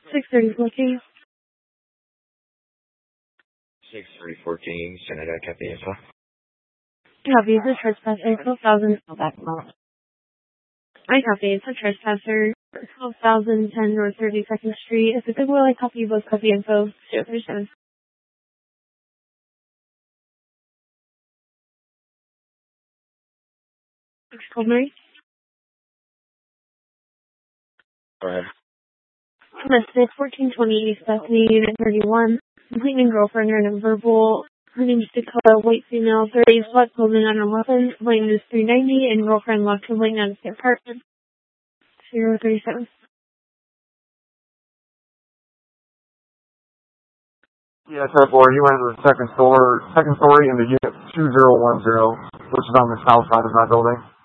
63014. 63014, Canada, copy info. Copy, it's a trespasser, 12,000, back amount. I copy, it's a trespasser, 12,010 North 32nd Street. If it's a will, I copy both copy info, 037. Extraordinary. Go ahead. Domestic, 1420 East Bethany, Unit 31. Complete and girlfriend are in verbal. Her name is Dakota, white female, 30, slut clothing on 11. Lane is 390, and girlfriend locked in Lane out of the apartment. 037. Yeah, Ted Boy, you went to the second story in the unit 2010, which is on the south side of that building.